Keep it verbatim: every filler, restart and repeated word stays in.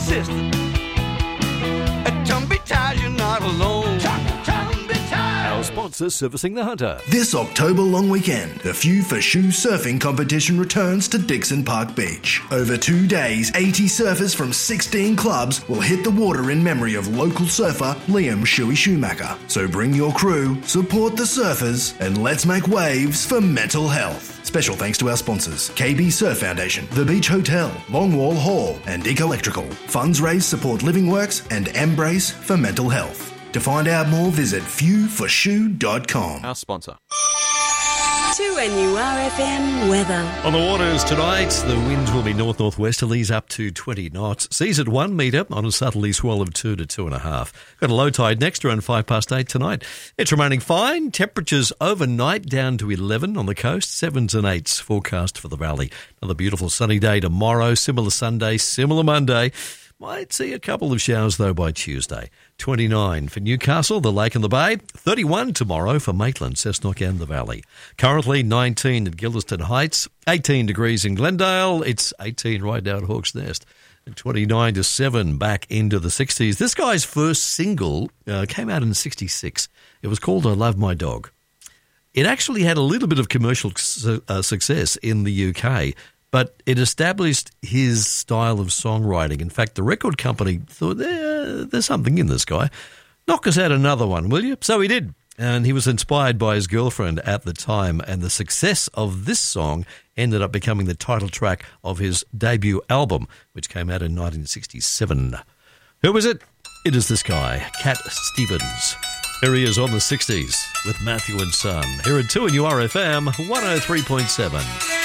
Sister, don't be tired, you're not alone. Our sponsor servicing the Hunter. This October long weekend, the Few for Shoe surfing competition returns to Dixon Park Beach. Over two days, eighty surfers from sixteen clubs will hit the water in memory of local surfer Liam Shuey Schumacher. So bring your crew, support the surfers, and let's make waves for mental health. Special thanks to our sponsors, K B Surf Foundation, The Beach Hotel, Longwall Hall, and Eco Electrical. Funds raised support Living Works and Embrace for mental health. To find out more, visit few for shoe dot com. Our sponsor. two N U R F M weather. On the waters tonight, the winds will be north-northwesterlies up to twenty knots. Seas at one metre on a southerly swell of two to two and a half. Got a low tide next around five past eight tonight. It's remaining fine. Temperatures overnight down to eleven on the coast. Sevens and eights forecast for the valley. Another beautiful sunny day tomorrow. Similar Sunday, similar Monday. Might see a couple of showers, though, by Tuesday. twenty-nine for Newcastle, the Lake and the Bay. thirty-one tomorrow for Maitland, Cessnock and the Valley. Currently nineteen at Gilderston Heights, eighteen degrees in Glendale. It's eighteen right down Hawke's Nest. And twenty-nine to seven back into the sixties. This guy's first single uh, came out in sixty-six. It was called I Love My Dog. It actually had a little bit of commercial su- uh, success in the U K, but it established his style of songwriting. In fact, the record company thought, eh, there's something in this guy. Knock us out another one, will you? So he did. And he was inspired by his girlfriend at the time. And the success of this song ended up becoming the title track of his debut album, which came out in nineteen sixty-seven. Who is it? It is this guy, Cat Stevens. Here he is on the sixties with Matthew and Son. Here at two N U R F M one oh three point seven.